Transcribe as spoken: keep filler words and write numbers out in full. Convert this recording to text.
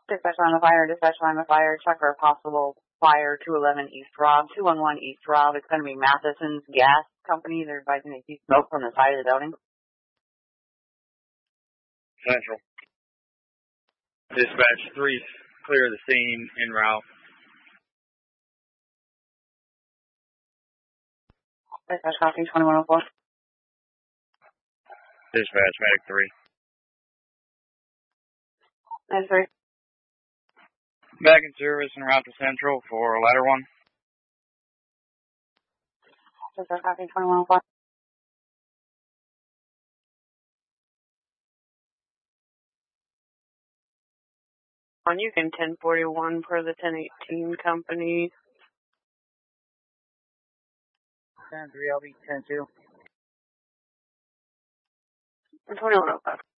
Dispatch line of fire, dispatch line of fire, check for a possible fire, two eleven East Rob, two one one East Rob. It's going to be Matheson's Gas Company. They're advising they see smoke from the side of the building. Central. Dispatch three, clear the scene, en route. Dispatch copy, twenty-one oh four. Dispatch, medic three. Medic three. Back in service en route to Central for ladder one. Dispatch copy, twenty-one oh four. On you can ten forty-one per the ten eighteen company. ten three, I'll be ten two. twenty-one oh five.